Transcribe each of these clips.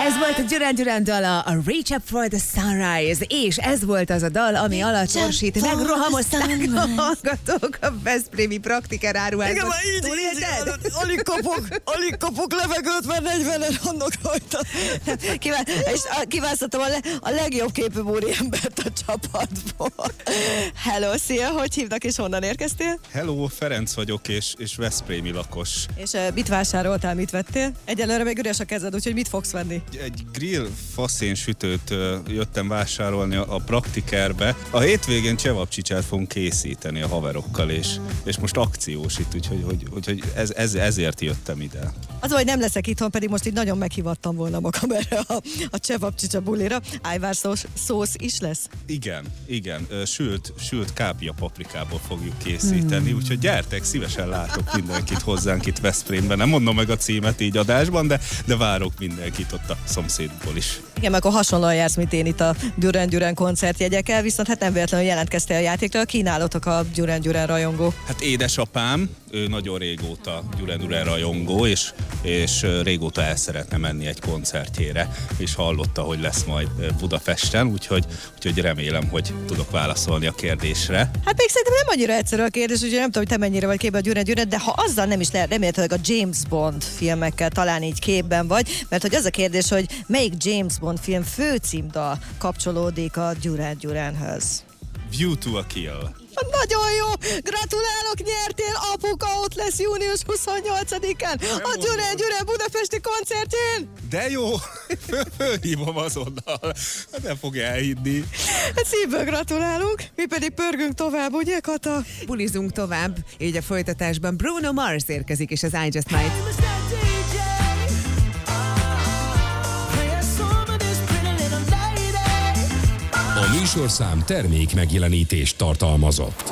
Ez volt a Duran Duran dala, a Reach Up for the Sunrise, és ez volt az a dal, ami alatt Orsit megrohamozták a hallgatók a veszprémi praktiker áruházban. Igen, már így, alig kapok levegőt, mert 40-en annak rajta. És kiválasztottam a legjobb képű úriembert a csapatból. Hello, szia, hogy hívnak és honnan érkeztél? Hello, Ferenc vagyok, és veszprémi lakos. És mit vásároltál, mit vettél? Egyelőre még üres a kezed, úgyhogy mit fogsz venni? Egy grill faszénsütőt jöttem vásárolni a praktikerbe. A hétvégén csevapcsicsát fogunk készíteni a haverokkal, és most akciós itt, úgyhogy ezért jöttem ide. Az, hogy nem leszek itthon, pedig most így nagyon meghivattam volna magam erre a csevapcsicsa bulira. Ájvárszós szósz is lesz? Igen. Sült kápia paprikából fogjuk készíteni, úgyhogy gyertek, szívesen látok mindenkit hozzánk itt Veszprémben. Nem mondom meg a címet így adásban, de várok mindenkit ott a szomszédból is. Igen, mert akkor hasonlóan jársz, mint én itt a Duran Duran koncertjegyekkel, viszont hát nem véletlenül jelentkeztél a játékra, kínálótok a Duran Duran rajongó. Hát édesapám, ő nagyon régóta Duran Duran rajongó, és régóta el szeretne menni egy koncertjére, és hallotta, hogy lesz majd Budapesten, úgyhogy remélem, hogy tudok válaszolni a kérdésre. Hát még szerintem nem annyira egyszerű a kérdés, úgyhogy nem tudom, hogy te mennyire vagy képben a Duran Duran, de ha azzal nem is lehet, remélhetőleg a James Bond filmekkel talán így képben vagy, mert hogy az a kérdés, hogy melyik James Bond film főcímdal kapcsolódik a Duran Duranhöz? View to a Kill. Nagyon jó! Gratulálok, nyertél! Apuka ott lesz június 28-án a Duran Duran budapesti koncertjén! De jó! Fölhívom azonnal. Nem fogja elhinni. Hát szívből gratulálunk, mi pedig pörgünk tovább, ugye, Kata? Bulizunk tovább, így a folytatásban Bruno Mars érkezik, és az I Just Might. A műsorszám termék megjelenítést tartalmazott.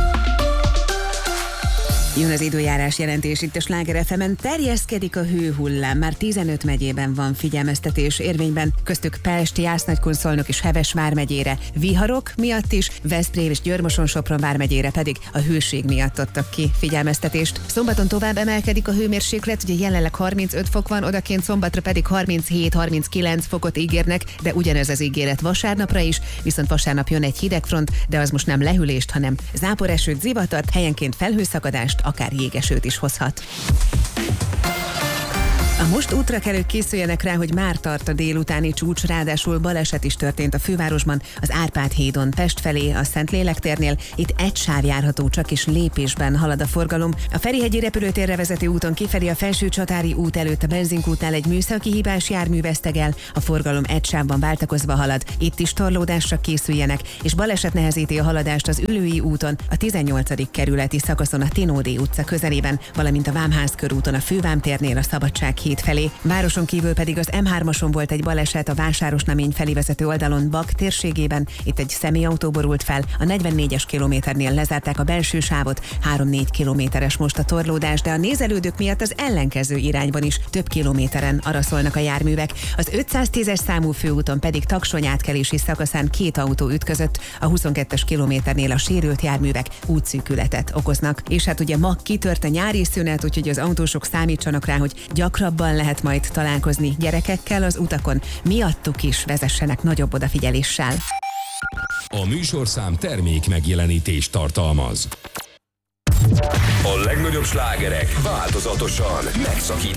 Jön az időjárás jelentés itt a Sláger FM-en. Terjeszkedik a hőhullám, már 15 megyében van figyelmeztetés érvényben, köztük Pest, Jász-Nagykun-Szolnok és Heves vármegyére. Viharok miatt is, Veszprém és Győr-Moson-Sopron vármegyére pedig a hőség miatt adtak ki figyelmeztetést. Szombaton tovább emelkedik a hőmérséklet, ugye jelenleg 35 fok van, odakint szombatra pedig 37-39 fokot ígérnek, de ugyanez az ígéret vasárnapra is, viszont vasárnap jön egy hidegfront, de az most nem lehűlést, hanem záporesőt, zivatart, helyenként felhőszakadást, akár jégesőt is hozhat. A most útrakelők készüljenek rá, hogy már tart a délutáni csúcs, ráadásul baleset is történt a fővárosban, az Árpád hídon Pest felé, a Szentlélek térnél. Itt egy sáv járható, csak is lépésben halad a forgalom. A Ferihegyi repülőtérre vezető úton kifelé a Felsőcsatári út előtt a benzinkútnál egy műszaki hibás jármű vesztegel, a forgalom egy sávban váltakozva halad. Itt is torlódásra készüljenek, és baleset nehezíti a haladást az Üllői úton, a 18. kerületi szakaszon a Tinódi utca közelében, valamint a Vámház körúton a Fővámtérnél a Szabadsághíd felé. Városon kívül pedig az M3-ason volt egy baleset a Vásárosnamény felé vezető oldalon Bak térségében. Itt egy személyautó borult fel, a 44-es kilométernél lezárták a belső sávot, 3-4 kilométeres most a torlódás, de a nézelődők miatt az ellenkező irányban is több kilométeren araszolnak a járművek. Az 510-es számú főúton pedig Taksony átkelési szakaszán két autó ütközött, a 22-es kilométernél a sérült járművek útszűkületet okoznak. És hát ugye ma kitört a nyári szünet, úgyhogy az autósok számítsanak rá, hogy gyakrabban lehet majd találkozni gyerekekkel az utakon, miattuk is vezessenek nagyobb odafigyeléssel. A műsorszám termék megjelenítést tartalmaz. A legnagyobb slágerek változatosan megszakít.